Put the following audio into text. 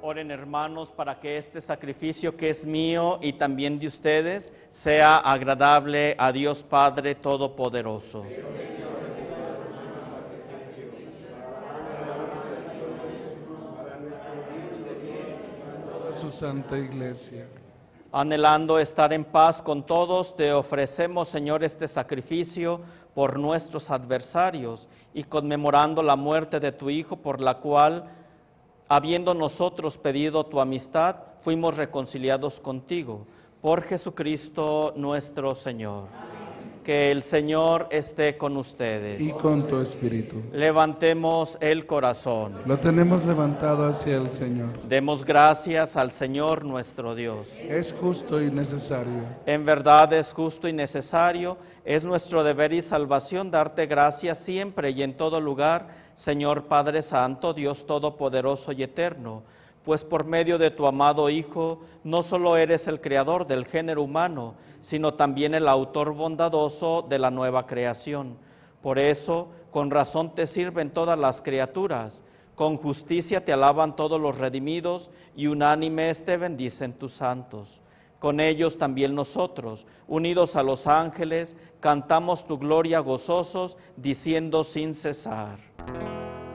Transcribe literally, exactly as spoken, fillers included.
Oren, hermanos, para que este sacrificio que es mío y también de ustedes sea agradable a Dios Padre Todopoderoso. Su Santa Iglesia. Anhelando estar en paz con todos, te ofrecemos, Señor, este sacrificio por nuestros adversarios y conmemorando la muerte de tu Hijo, por la cual, habiendo nosotros pedido tu amistad, fuimos reconciliados contigo. Por Jesucristo nuestro Señor. Que el Señor esté con ustedes. Y con tu espíritu. Levantemos el corazón. Lo tenemos levantado hacia el Señor. Demos gracias al Señor nuestro Dios. Es justo y necesario. En verdad es justo y necesario, es nuestro deber y salvación darte gracias siempre y en todo lugar, Señor Padre Santo, Dios Todopoderoso y Eterno, pues por medio de tu amado Hijo, no solo eres el creador del género humano, sino también el autor bondadoso de la nueva creación. Por eso, con razón te sirven todas las criaturas, con justicia te alaban todos los redimidos, y unánimes te bendicen tus santos. Con ellos también nosotros, unidos a los ángeles, cantamos tu gloria gozosos, diciendo sin cesar.